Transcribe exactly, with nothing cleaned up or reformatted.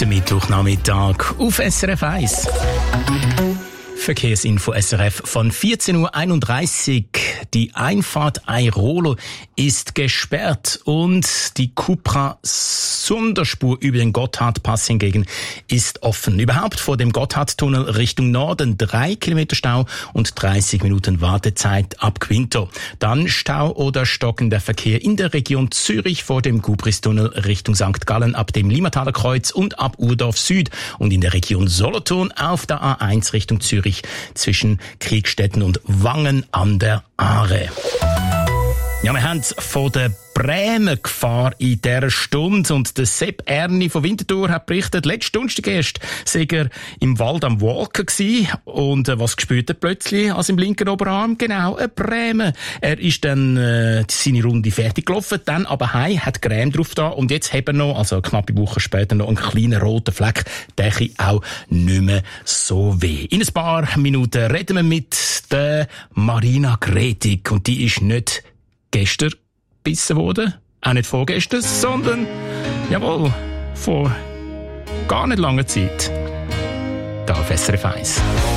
Der Mittwochnachmittag auf S R F eins. Verkehrsinfo S R F von vierzehn Uhr einunddreißig. Die Einfahrt Airolo ist gesperrt und die Cupra-Sonderspur über den Gotthardpass hingegen ist offen. Überhaupt vor dem Gotthardtunnel Richtung Norden drei Kilometer Stau und dreißig Minuten Wartezeit ab Quinto. Dann Stau oder stockender Verkehr in der Region Zürich vor dem Gubristunnel Richtung Sankt Gallen ab dem Limmataler Kreuz und ab Urdorf Süd und in der Region Solothurn auf der A eins Richtung Zürich zwischen Kriegstetten und Wangen an der Aare. Ja, wir haben von der Bremen-Gefahr in dieser Stunde und der Sepp Erni von Winterthur hat berichtet, letzte Donnerstag erst sei er im Wald am Walken gsi und äh, was gespürt er plötzlich an seinem linken Oberarm? Genau, eine Bremen. Er ist dann äh, seine Runde fertig gelaufen, dann aber heim, hat Creme drauf da und jetzt hat er noch, also eine knappe Woche später, noch einen kleinen roten Fleck, der kann auch nicht mehr so weh. In ein paar Minuten reden wir mit der Marina Gretig und die ist nicht gestern gebissen worden, auch nicht vorgestern, sondern, jawohl, vor gar nicht langer Zeit. Da auf S R F eins.